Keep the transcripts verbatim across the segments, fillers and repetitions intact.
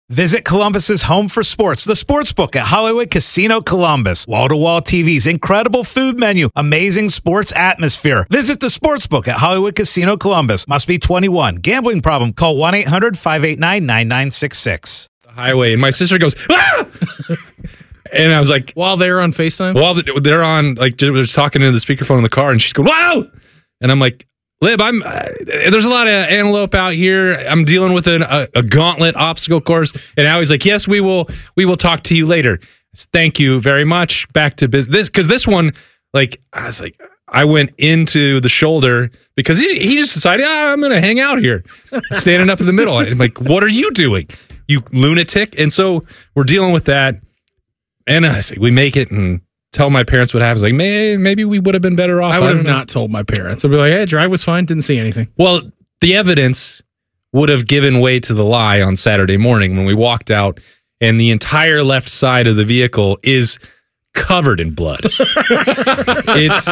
Visit Columbus's home for sports, the Sportsbook at Hollywood Casino Columbus. Wall-to-wall T Vs, incredible food menu, amazing sports atmosphere. Visit the Sportsbook at Hollywood Casino Columbus. Must be twenty-one. Gambling problem? Call one eight hundred five eight nine nine nine six six. The highway, and my sister goes, ah! And I was like, while they're on FaceTime? While they're on, like, they're talking into the speakerphone in the car, and she's going, wow! And I'm like, Lib, I'm. Uh, there's a lot of antelope out here. I'm dealing with an, a, a gauntlet obstacle course. And now he's like, yes, we will we will talk to you later. Said, thank you very much. Back to business. Because this one, like, I was like, I went into the shoulder because he, he just decided, ah, I'm going to hang out here, standing up in the middle. I'm like, what are you doing, you lunatic? And so we're dealing with that. And I say, we make it and tell my parents what happens. Like, may, maybe we would have been better off. I would I have know. not told my parents. I'd be like, hey, drive was fine. Didn't see anything. Well, the evidence would have given way to the lie on Saturday morning when we walked out and the entire left side of the vehicle is covered in blood. it's,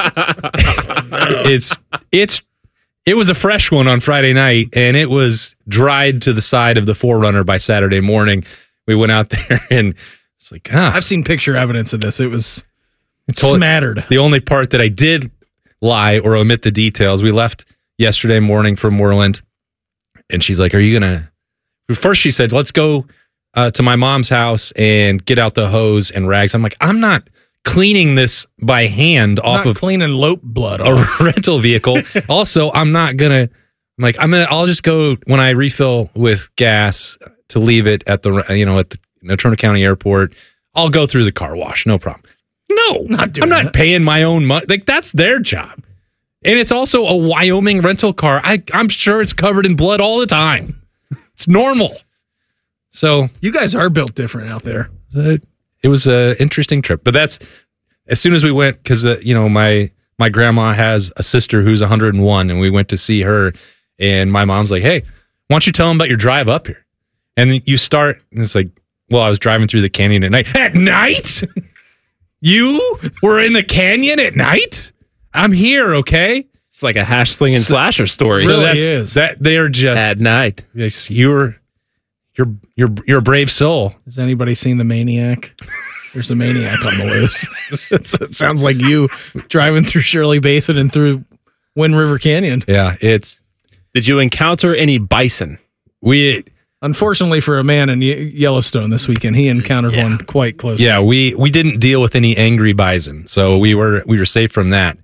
it's, it's, it was a fresh one on Friday night and it was dried to the side of the four runner by Saturday morning. We went out there and it's like, ah. I've seen picture evidence of this. It was Told, smattered. The only part that I did lie or omit the details, we left yesterday morning from Moreland, and she's like, are you going to... First she said, let's go uh, to my mom's house and get out the hose and rags. I'm like, I'm not cleaning this by hand I'm off not of cleaning lope blood a off. rental vehicle. Also, I'm not going to... I'm like, I'm going to... I'll just go when I refill with gas to leave it at the, you know, at the Natrona County Airport. I'll go through the car wash. No problem. No, not doing I'm not that. paying my own money. Like, that's their job. And it's also a Wyoming rental car. I, I'm sure it's covered in blood all the time. It's normal. So you guys are built different out there. It was an interesting trip. But that's, as soon as we went, because, uh, you know, my my grandma has a sister who's one hundred one, and we went to see her. And my mom's like, hey, why don't you tell them about your drive up here? And you start, and it's like, well, I was driving through the canyon at night. At night? You were in the canyon at night? I'm here, okay? It's like a hash sling and slasher story. So Really that's is. that they're just At night. yes, you're you're you're you're a brave soul. Has anybody seen The Maniac? There's a maniac on the loose. It's- it sounds like you driving through Shirley Basin and through Wind River Canyon. Yeah, it's Did you encounter any bison? we Unfortunately for a man in Ye- Yellowstone this weekend, he encountered one quite close. yeah, we we didn't deal with any angry bison. So we were we were safe from that.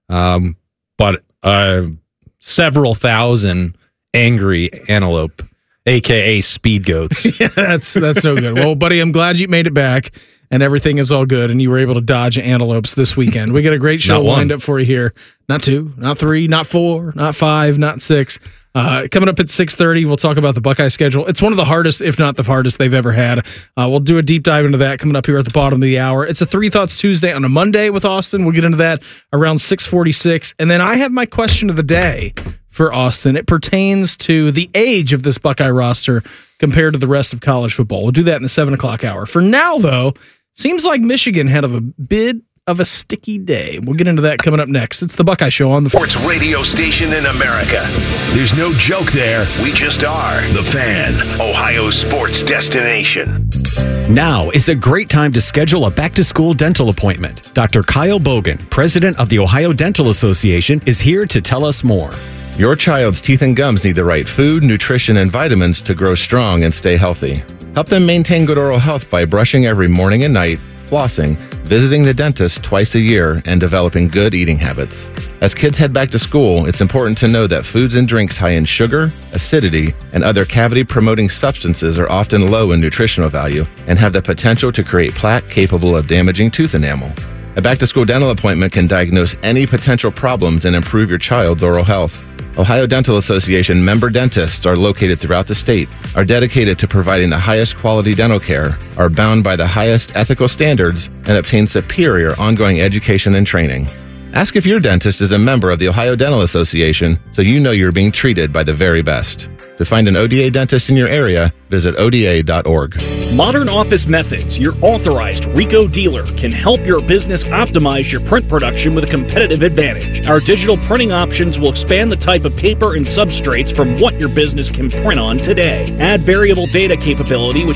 Um but uh several thousand angry antelope, aka speed goats. Yeah, that's that's no good. Well, buddy, I'm glad you made it back and everything is all good and you were able to dodge antelopes this weekend. We got a great show Not one. lined up for you here. Not two, not three, not four, not five, not six. Uh, coming up at six thirty, we'll talk about the Buckeye schedule. It's one of the hardest, if not the hardest, they've ever had. Uh, we'll do a deep dive into that coming up here at the bottom of the hour. It's a Three Thoughts Tuesday on a Monday with Austin. We'll get into that around six forty-six. And then I have my question of the day for Austin. It pertains to the age of this Buckeye roster compared to the rest of college football. We'll do that in the seven o'clock hour. For now, though, seems like Michigan had a bit of a sticky day. We'll get into that coming up next. It's the Buckeye Show on the Sports radio station in America. There's no joke there. We just are. The Fan, Ohio's sports destination. Now is a great time to schedule a back-to-school dental appointment. Doctor Kyle Bogan, president of the Ohio Dental Association, is here to tell us more. Your child's teeth and gums need the right food, nutrition, and vitamins to grow strong and stay healthy. Help them maintain good oral health by brushing every morning and night, flossing, visiting the dentist twice a year, and developing good eating habits. As kids head back to school, it's important to know that foods and drinks high in sugar, acidity, and other cavity-promoting substances are often low in nutritional value and have the potential to create plaque capable of damaging tooth enamel. A back-to-school dental appointment can diagnose any potential problems and improve your child's oral health. Ohio Dental Association member dentists are located throughout the state, are dedicated to providing the highest quality dental care, are bound by the highest ethical standards, and obtain superior ongoing education and training. Ask if your dentist is a member of the Ohio Dental Association so you know you're being treated by the very best. To find an O D A dentist in your area, visit O D A dot org. Modern Office Methods, your authorized Rico dealer, can help your business optimize your print production with a competitive advantage. Our digital printing options will expand the type of paper and substrates from what your business can print on today. Add variable data capability, which